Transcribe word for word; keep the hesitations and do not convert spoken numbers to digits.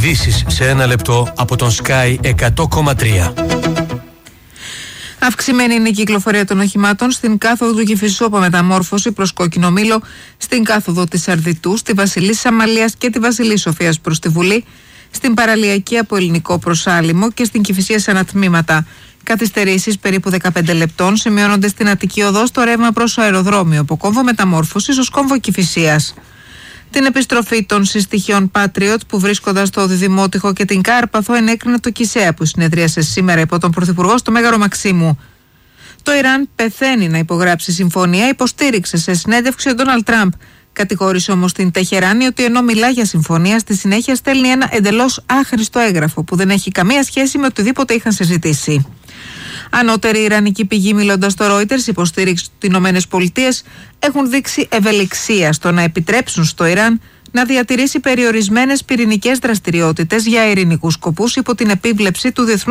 Ειδήσεις σε ένα λεπτό από τον Sky εκατό κόμμα τρία. Αυξημένη είναι η κυκλοφορία των οχημάτων στην κάθοδο του Κηφισού από μεταμόρφωση προς Κόκκινο Μήλο, στην κάθοδο της Αρδιτού, στη Βασιλής Αμαλίας και τη Βασιλής Σοφίας προς τη Βουλή, στην παραλιακή από Ελληνικό προς Άλυμο και στην Κηφισία σε ανατμήματα. Καθυστερήσεις περίπου δεκαπέντε λεπτών σημειώνονται στην Αττική Οδό στο ρεύμα προς το αεροδρόμιο από κόμβο μεταμόρφωσης ως κόμβο Κηφισίας. Την επιστροφή των συστοιχειών Patriot που βρίσκονταν στο Διδημότυχο και την Κάρπαθο ενέκρινε το ΚΙΣΕΑ που συνεδρίασε σήμερα υπό τον Πρωθυπουργό στο Μέγαρο Μαξίμου. Το Ιράν πεθαίνει να υπογράψει συμφωνία, υποστήριξε σε συνέντευξη ο Ντόναλντ Τραμπ. Κατηγόρησε όμως την Τεχεράνη ότι ενώ μιλά για συμφωνία, στη συνέχεια στέλνει ένα εντελώς άχρηστο έγγραφο που δεν έχει καμία σχέση με οτιδήποτε είχαν συζητήσει. Ανώτερη ιρανική πηγή, μιλώντας στο Reuters, υποστήριξε ότι οι Ηνωμένες Πολιτείες έχουν δείξει ευελιξία στο να επιτρέψουν στο Ιράν να διατηρήσει περιορισμένες πυρηνικές δραστηριότητες για ειρηνικούς σκοπούς υπό την επίβλεψη του Διεθνούς